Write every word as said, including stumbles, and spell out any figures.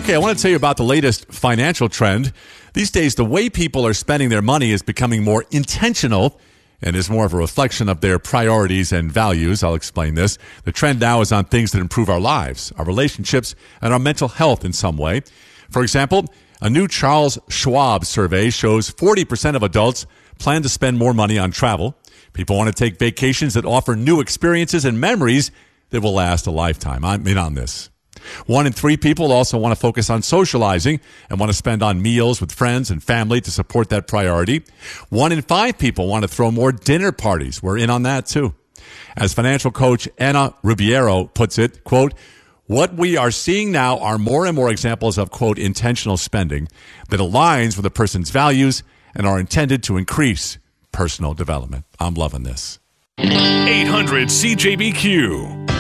Okay, I want to tell you about the latest financial trend. These days, the way people are spending their money is becoming more intentional and is more of a reflection of their priorities and values. I'll explain this. The trend now is on things that improve our lives, our relationships, and our mental health in some way. For example, a new Charles Schwab survey shows forty percent of adults plan to spend more money on travel. People want to take vacations that offer new experiences and memories that will last a lifetime. I'm in on this. One in three people also want to focus on socializing and want to spend on meals with friends and family to support that priority. One in five people want to throw more dinner parties. We're in on that too. As financial coach Anna Rubiero puts it, quote, what we are seeing now are more and more examples of, quote, intentional spending that aligns with a person's values and are intended to increase personal development. I'm loving this. eight hundred C J B Q.